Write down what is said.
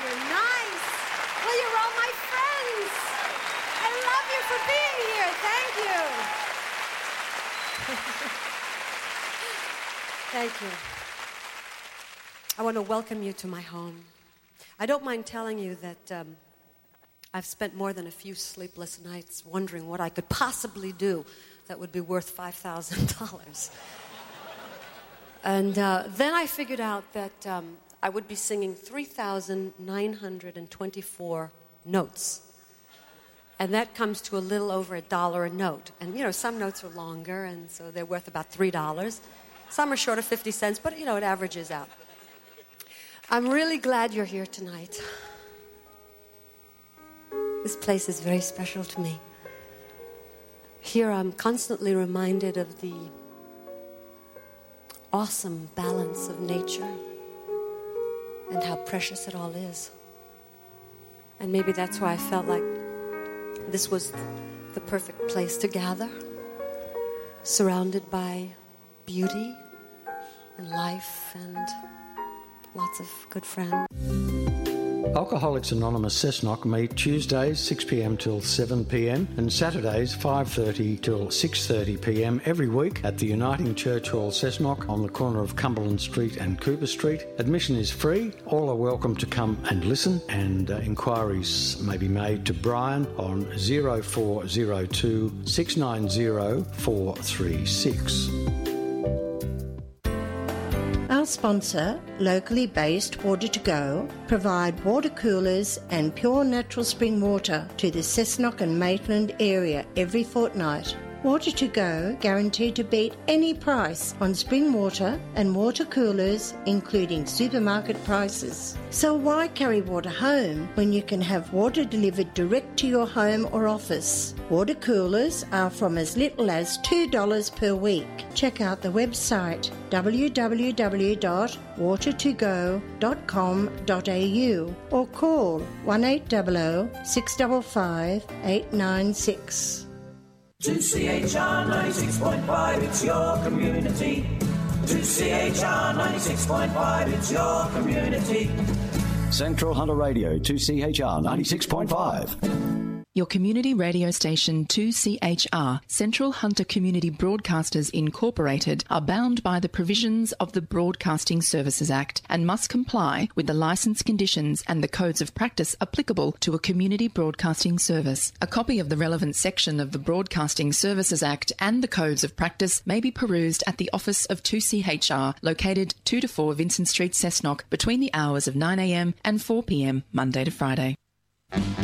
You're nice. Well, you're all my friends. I love you for being here. Thank you. Thank you. I want to welcome you to my home. I don't mind telling you that I've spent more than a few sleepless nights wondering what I could possibly do that would be worth $5,000. And then I figured out that I would be singing 3,924 notes. And that comes to a little over $1 a note. And, some notes are longer, and so they're worth about $3. Some are short of 50 cents, but, it averages out. I'm really glad you're here tonight. This place is very special to me. Here I'm constantly reminded of the awesome balance of nature and how precious it all is. And maybe that's why I felt like this was the perfect place to gather, surrounded by beauty and life and lots of good friends. Alcoholics Anonymous Cessnock meet Tuesdays 6 p.m. till 7 p.m. and Saturdays 5:30 till 6:30 p.m. every week at the Uniting Church Hall Cessnock on the corner of Cumberland Street and Cooper Street. Admission is free. All are welcome to come and listen, and inquiries may be made to Brian on 0402 690 436. Our sponsor, locally based Water2Go, provide water coolers and pure natural spring water to the Cessnock and Maitland area every fortnight. Water2Go guaranteed to beat any price on spring water and water coolers, including supermarket prices. So why carry water home when you can have water delivered direct to your home or office? Water coolers are from as little as $2 per week. Check out the website www.water2go.com.au or call 1800 655 896. 2CHR 96.5, it's your community. 2CHR 96.5, it's your community. Central Hunter Radio, 2CHR 96.5. Your community radio station 2CHR, Central Hunter Community Broadcasters Incorporated, are bound by the provisions of the Broadcasting Services Act and must comply with the licence conditions and the codes of practice applicable to a community broadcasting service. A copy of the relevant section of the Broadcasting Services Act and the codes of practice may be perused at the office of 2CHR, located 2 to 4 Vincent Street, Cessnock, between the hours of 9 a.m. and 4 p.m. Monday to Friday.